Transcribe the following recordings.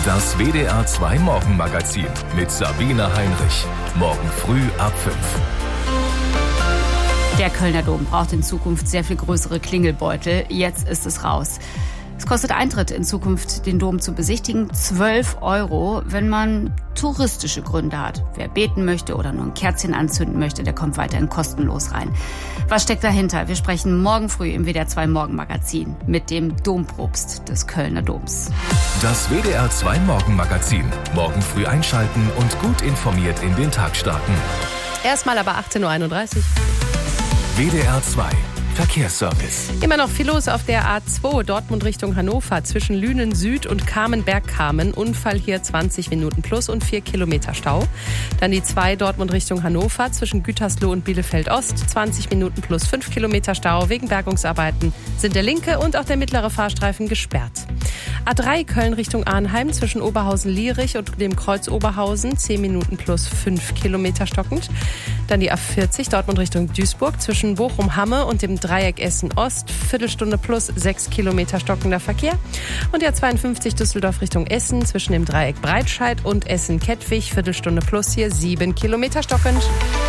Das WDR 2 Morgenmagazin mit Sabine Heinrich. Morgen früh ab 5. Der Kölner Dom braucht in Zukunft sehr viel größere Klingelbeutel. Jetzt ist es raus. Es kostet Eintritt in Zukunft, den Dom zu besichtigen, 12 €, wenn man touristische Gründe hat. Wer beten möchte oder nur ein Kerzchen anzünden möchte, der kommt weiterhin kostenlos rein. Was steckt dahinter? Wir sprechen morgen früh im WDR 2 Morgenmagazin mit dem Dompropst des Kölner Doms. Das WDR 2 Morgenmagazin. Morgen früh einschalten und gut informiert in den Tag starten. Erstmal aber 18:31 Uhr. WDR 2 Verkehrsservice. Immer noch viel los auf der A2 Dortmund Richtung Hannover zwischen Lünen Süd und Kamenberg-Kamen. Unfall hier 20 Minuten plus und 4 Kilometer Stau. Dann die 2 Dortmund Richtung Hannover zwischen Gütersloh und Bielefeld Ost. 20 Minuten plus 5 Kilometer Stau. Wegen Bergungsarbeiten sind der linke und auch der mittlere Fahrstreifen gesperrt. A3 Köln Richtung Arnheim zwischen Oberhausen-Lierich und dem Kreuz Oberhausen. 10 Minuten plus 5 Kilometer stockend. Dann die A40 Dortmund Richtung Duisburg zwischen Bochum-Hamme und dem Dreieck Essen-Ost. Viertelstunde plus 6 Kilometer stockender Verkehr. Und der 52 Düsseldorf Richtung Essen zwischen dem Dreieck Breitscheid und Essen-Kettwig. Viertelstunde plus hier 7 Kilometer stockend.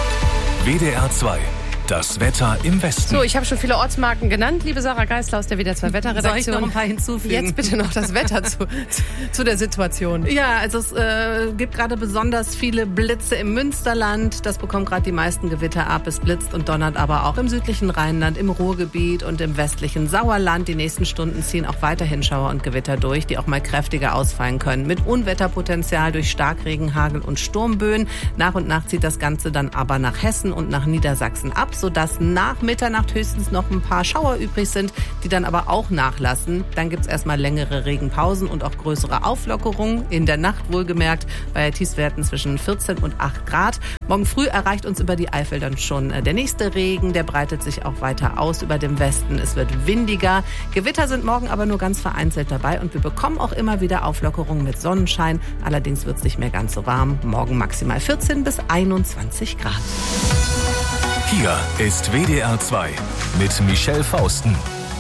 WDR 2. Das Wetter im Westen. So, ich habe schon viele Ortsmarken genannt, liebe Sarah Geisler aus der WDR 2 Wetterredaktion. Soll ich noch ein paar hinzufügen? Jetzt bitte noch das Wetter zu der Situation. Ja, also es gibt gerade besonders viele Blitze im Münsterland. Das bekommt gerade die meisten Gewitter ab. Es blitzt und donnert aber auch im südlichen Rheinland, im Ruhrgebiet und im westlichen Sauerland. Die nächsten Stunden ziehen auch weiterhin Schauer und Gewitter durch, die auch mal kräftiger ausfallen können. Mit Unwetterpotenzial durch Starkregen, Hagel und Sturmböen. Nach und nach zieht das Ganze dann aber nach Hessen und nach Niedersachsen ab, sodass nach Mitternacht höchstens noch ein paar Schauer übrig sind, die dann aber auch nachlassen. Dann gibt es erstmal längere Regenpausen und auch größere Auflockerungen. In der Nacht wohlgemerkt bei Tiefstwerten zwischen 14 und 8 Grad. Morgen früh erreicht uns über die Eifel dann schon der nächste Regen. Der breitet sich auch weiter aus über dem Westen. Es wird windiger. Gewitter sind morgen aber nur ganz vereinzelt dabei und wir bekommen auch immer wieder Auflockerungen mit Sonnenschein. Allerdings wird es nicht mehr ganz so warm. Morgen maximal 14 bis 21 Grad. Hier ist WDR 2 mit Michelle Fausten.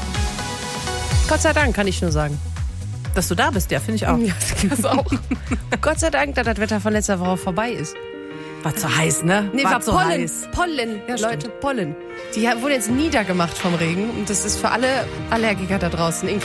Gott sei Dank, kann ich nur sagen. Dass du da bist, ja, finde ich auch. Ja, das auch. Gott sei Dank, dass das Wetter von letzter Woche vorbei ist. War zu heiß, ne? Nee, war zu Pollen. heiß. Pollen, Ja, Leute, stimmt. Pollen. Die wurden jetzt niedergemacht vom Regen und das ist für alle Allergiker da draußen